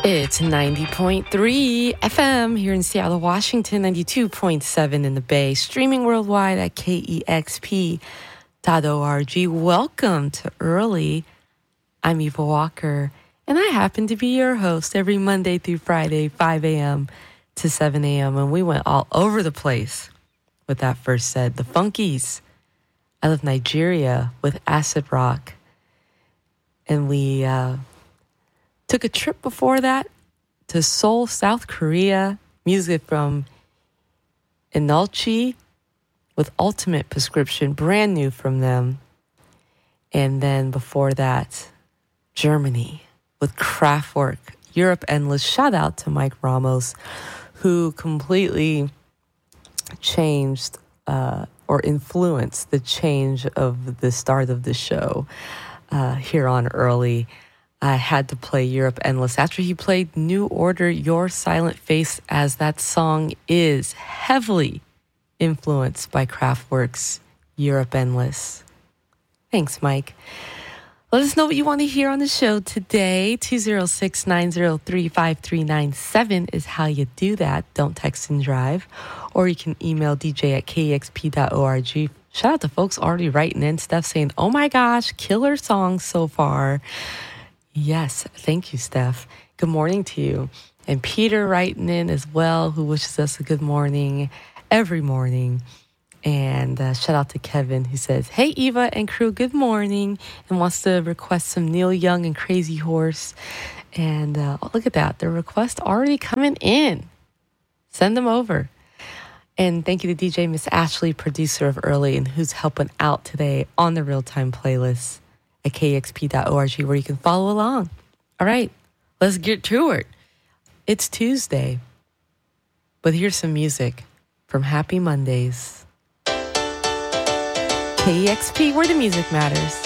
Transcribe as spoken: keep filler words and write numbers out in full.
It's ninety point three F M here in Seattle, Washington, ninety-two point seven in the Bay, streaming worldwide at K E X P dot org. Welcome to Early. I'm Eva Walker, and I happen to be your host every Monday through Friday, five a.m. to seven a.m., and we went all over the place with that first set. The Funkies out of Nigeria with Acid Rock, and we... uh took a trip before that to Seoul, South Korea. Music from Inulchi with Ultimate Prescription, brand new from them. And then before that, Germany with Kraftwerk, Europe Endless. Shout out to Mike Ramos, who completely changed uh, or influenced the change of the start of the show uh, here on Early. I had to play Europe Endless after he played New Order, Your Silent Face, as that song is heavily influenced by Kraftwerk's Europe Endless. Thanks, Mike. Let us know what you want to hear on the show today. two oh six, nine oh three, five three nine seven is how you do that. Don't text and drive. Or you can email D J at K E X P dot org. Shout out to folks already writing in stuff saying, oh my gosh, killer songs so far. Yes, thank you, Steph. Good morning to you. And Peter writing in as well, who wishes us a good morning every morning. And uh, shout out to Kevin, who says, hey, Eva and crew, good morning, and wants to request some Neil Young and Crazy Horse. And uh, oh, look at that. The request already coming in. Send them over. And thank you to D J Miss Ashley, producer of Early, and who's helping out today on the real-time playlist at K E X P dot org, where you can follow along. All right, let's get to it. It's Tuesday, but here's some music from Happy Mondays. K E X P, where the music matters.